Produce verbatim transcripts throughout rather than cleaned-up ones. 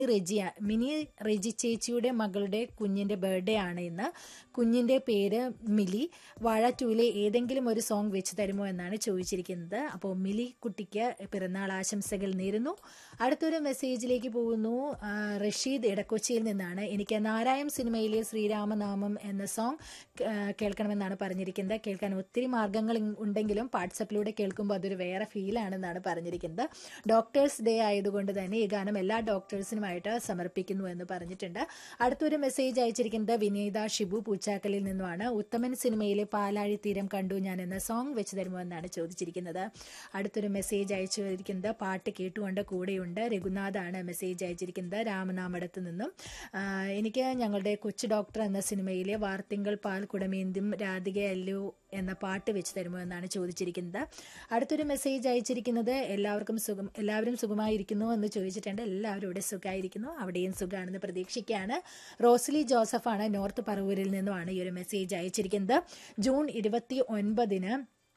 Reji mini Reji ചേച്ചിയുടെ മകളുടെ കുഞ്ഞിന്റെ ബർത്ത്ഡേ ആണ് ഇന്ന്. കുഞ്ഞിന്റെ പേര് മിലി. വാഴ ടൂലെ ഏതെങ്കിലും ഒരു സോങ് വെച്ച് തരുമോ എന്നാണ് ചോദിച്ചിരിക്കുന്നത്. അപ്പോൾ മിലി കുട്ടിക്ക് പിറന്നാൾ ആശംസകൾ നേരുന്നു. അടുത്തൊരു മെസ്സേജിലേക്ക് പോകുന്നു. റഷീദ് ഇടക്കൊച്ചിയിൽ നിന്നാണ്. എനിക്ക് നാരായം സിനിമയിലെ ശ്രീരാമനാമം എന്ന സോങ് കേൾക്കണമെന്നാണ് പറഞ്ഞിരിക്കുന്നത്. കേൾക്കാൻ ഒത്തിരി മാർഗങ്ങൾ ഉണ്ടെങ്കിലും വാട്സപ്പിലൂടെ കേൾക്കുമ്പോൾ അതൊരു വേറെ ഫീലാണെന്നാണ് പറഞ്ഞിരിക്കുന്നത്. ഡോക്ടേഴ്സ് ഡേ ആയതുകൊണ്ട് തന്നെ ഈ ഗാനം എല്ലാ ഡോക്ടേഴ്സിനുമായിട്ട് സമർപ്പിക്കുന്നു എന്ന് പറഞ്ഞിട്ടുണ്ട്. അടുത്തൊരു മെസ്സേജ് അയച്ചിരിക്കുന്നത് വിനീത ഷിബു പൂച്ചാക്കലിൽ നിന്നുമാണ്. ഉത്തമൻ സിനിമയിലെ പാലാഴി തീരം കണ്ടു ഞാൻ എന്ന സോങ് വെച്ച് തരുമോ എന്നാണ് ചോദിച്ചിരിക്കുന്നത്. അടുത്തൊരു മെസ്സേജ് അയച്ചിരിക്കുന്നത് പാട്ട് കേട്ടുകൊണ്ട് കൂടെയുണ്ട്. രഘുനാഥാണ് മെസ്സേജ് അയച്ചിരിക്കുന്നത് രാമനാമടത്ത് നിന്നും. എനിക്ക് ഞങ്ങളുടെ കൊച്ചു ഡോക്ടർ എന്ന സിനിമയിലെ വാർത്തിങ്കൾ പാൽ കുടമേന്തും രാധികയല്ലോ എന്ന പാട്ട് വെച്ച് തരുമോ എന്നാണ് ചോദിച്ചിരിക്കുന്നത്. അടുത്തൊരു മെസ്സേജ് അയച്ചിരിക്കുന്നത് എല്ലാവർക്കും സുഖം എല്ലാവരും സുഖമായിരിക്കുന്നു എന്ന് ചോദിച്ചിട്ടുണ്ട്. എല്ലാവരും ഇവിടെ സുഖമായിരിക്കുന്നു, അവിടെയും സുഖമാണെന്ന് പ്രതീക്ഷിക്കുകയാണ്. റോസ്ലി ജോസഫാണ് നോർത്ത് പറവൂരിൽ നിന്നുമാണ് ഈ ഒരു മെസ്സേജ് അയച്ചിരിക്കുന്നത്. ജൂൺ ഇരുപത്തി ഒൻപതിന്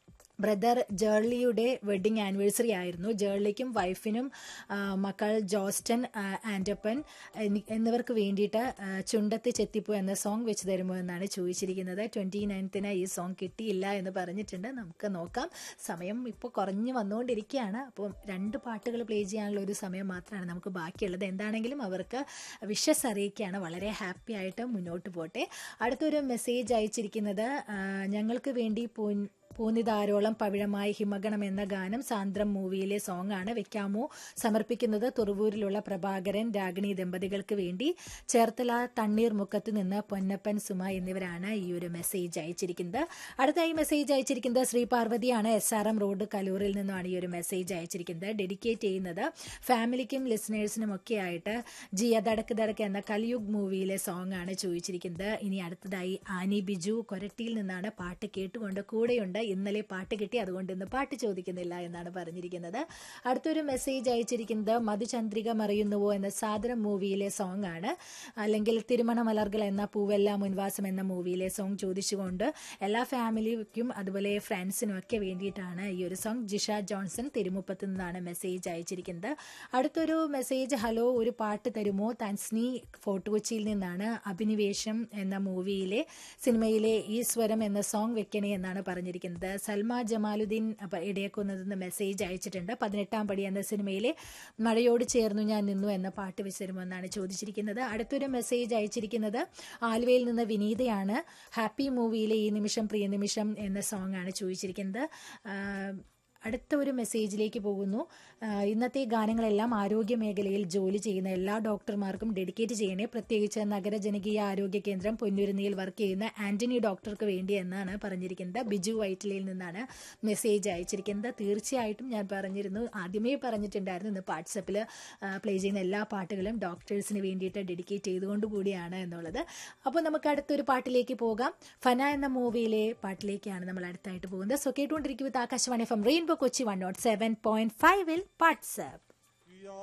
ബ്രദർ ജേർലിയുടെ വെഡിങ് ആനിവേഴ്സറി ആയിരുന്നു. ജേർലിക്കും വൈഫിനും മക്കൾ ജോസ്റ്റൻ ആൻഡപ്പൻ എന്നിവർക്ക് വേണ്ടിയിട്ട് ചുണ്ടത്ത് ചെത്തിപ്പൂ എന്ന സോങ് വെച്ച് തരുമോ എന്നാണ് ചോദിച്ചിരിക്കുന്നത്. ട്വൻറ്റി നയൻത്തിന് ഈ സോങ് കിട്ടിയില്ല എന്ന് പറഞ്ഞിട്ടുണ്ട്. നമുക്ക് നോക്കാം. സമയം ഇപ്പോൾ കുറഞ്ഞു വന്നുകൊണ്ടിരിക്കുകയാണ്. അപ്പോൾ രണ്ട് പാട്ടുകൾ പ്ലേ ചെയ്യാനുള്ള ഒരു സമയം മാത്രമാണ് നമുക്ക് ബാക്കിയുള്ളത്. എന്താണെങ്കിലും അവർക്ക് വിഷസ് അറിയിക്കുകയാണ്. വളരെ ഹാപ്പി ആയിട്ട് മുന്നോട്ട് പോട്ടെ. അടുത്തൊരു മെസ്സേജ് അയച്ചിരിക്കുന്നത് ഞങ്ങൾക്ക് വേണ്ടി പോ പൂനിതാരോളം പവിഴമായി ഹിമഗണം എന്ന ഗാനം സാന്ദ്രം മൂവിയിലെ സോങ് ആണ്, വെക്കാമോ? സമർപ്പിക്കുന്നത് തുറവൂരിലുള്ള പ്രഭാകരൻ രാഗിണി ദമ്പതികൾക്ക് വേണ്ടി. ചേർത്തല തണ്ണീർ മുക്കത്ത് നിന്ന് പൊന്നപ്പൻ സുമ എന്നിവരാണ് ഈ ഒരു മെസ്സേജ് അയച്ചിരിക്കുന്നത്. അടുത്തായി മെസ്സേജ് അയച്ചിരിക്കുന്നത് Shri പാർവതിയാണ്. S R M road കലൂരിൽ നിന്നുമാണ് ഈ ഒരു മെസ്സേജ് അയച്ചിരിക്കുന്നത്. ഡെഡിക്കേറ്റ് ചെയ്യുന്നത് ഫാമിലിക്കും ലിസണേഴ്സിനും ഒക്കെ ആയിട്ട് ജിയ ദടക്ക് ദടക്ക് എന്ന കലിയുഗ് മൂവിയിലെ സോങ് ആണ് ചോദിച്ചിരിക്കുന്നത്. ഇനി അടുത്തതായി ആനി ബിജു കൊരട്ടിയിൽ നിന്നാണ്. പാട്ട് കേട്ടുകൊണ്ട് കൂടെയുണ്ട്. ഇന്നലെ പാട്ട് കിട്ടി, അതുകൊണ്ട് ഇന്ന് പാട്ട് ചോദിക്കുന്നില്ല എന്നാണ് പറഞ്ഞിരിക്കുന്നത്. അടുത്തൊരു മെസ്സേജ് അയച്ചിരിക്കുന്നത് മധുചന്ദ്രിക മറിയുന്നുവോ എന്ന സാദരം മൂവിയിലെ സോങ് ആണ്. അല്ലെങ്കിൽ തിരുമണ മലർകൾ എന്ന പൂവെല്ല മുൻവാസം എന്ന മൂവിയിലെ സോങ് ചോദിച്ചുകൊണ്ട് എല്ലാ ഫാമിലിക്കും അതുപോലെ ഫ്രണ്ട്സിനും ഒക്കെ വേണ്ടിയിട്ടാണ് ഈ ഒരു സോങ്. ജിഷ ജോൺസൺ തിരുമുപ്പത്ത് നിന്നാണ് മെസ്സേജ് അയച്ചിരിക്കുന്നത്. അടുത്തൊരു മെസ്സേജ് ഹലോ ഒരു പാട്ട് തരുമോ? തൻസ്നി ഫോർട്ട് കൊച്ചിയിൽ നിന്നാണ്. അഭിനിവേശം എന്ന മൂവിയിലെ സിനിമയിലെ ഈ സ്വരം എന്ന സോങ് വെക്കണേ എന്നാണ് പറഞ്ഞിരിക്കുന്നത്. സൽമ ജമാലുദ്ദീൻ ഇടയക്കുന്നതെന്ന് മെസ്സേജ് അയച്ചിട്ടുണ്ട്. പതിനെട്ടാം പടി എന്ന സിനിമയിലെ മഴയോട് ചേർന്നു ഞാൻ നിന്നു എന്ന പാട്ട് വെച്ച് തരുമെന്നാണ് ചോദിച്ചിരിക്കുന്നത്. അടുത്തൊരു മെസ്സേജ് അയച്ചിരിക്കുന്നത് ആലുവയിൽ നിന്ന് വിനീതയാണ്. ഹാപ്പി മൂവിയിലെ ഈ നിമിഷം പ്രിയ നിമിഷം എന്ന സോങ് ആണ് ചോദിച്ചിരിക്കുന്നത്. അടുത്ത ഒരു മെസ്സേജിലേക്ക് പോകുന്നു. ഇന്നത്തെ ഗാനങ്ങളെല്ലാം ആരോഗ്യ മേഖലയിൽ ജോലി ചെയ്യുന്ന എല്ലാ ഡോക്ടർമാർക്കും ഡെഡിക്കേറ്റ് ചെയ്യണേ. പ്രത്യേകിച്ച് നഗര ജനകീയ ആരോഗ്യ കേന്ദ്രം പൊന്നൂരുന്നിയിൽ വർക്ക് ചെയ്യുന്ന ആന്റണി ഡോക്ടർക്ക് വേണ്ടി എന്നാണ് പറഞ്ഞിരിക്കുന്നത്. ബിജു വൈറ്റിലയിൽ നിന്നാണ് മെസ്സേജ് അയച്ചിരിക്കുന്നത്. തീർച്ചയായിട്ടും ഞാൻ പറഞ്ഞിരുന്നു, ആദ്യമേ പറഞ്ഞിട്ടുണ്ടായിരുന്നു, ഇന്ന് വാട്സപ്പിൽ പ്ലേ ചെയ്യുന്ന എല്ലാ പാട്ടുകളും ഡോക്ടേഴ്സിന് വേണ്ടിയിട്ട് ഡെഡിക്കേറ്റ് ചെയ്തുകൊണ്ട് കൂടിയാണ് എന്നുള്ളത്. അപ്പോൾ നമുക്ക് അടുത്തൊരു പാട്ടിലേക്ക് പോകാം. ഫന എന്ന മൂവിയിലെ പാട്ടിലേക്കാണ് നമ്മൾ അടുത്തായിട്ട് പോകുന്നത്. സോ കേട്ടുകൊണ്ടിരിക്കുന്നത് Akashvani F M rainbow Kochi one not seven point ഫൈവിൽ വാട്സ്ആപ്പ്.